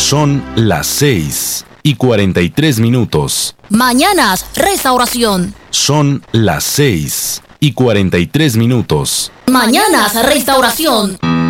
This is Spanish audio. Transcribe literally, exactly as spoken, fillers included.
Son las seis y cuarenta y tres minutos. Mañanas Restauración. Son las seis y cuarenta y tres minutos. Mañanas Restauración.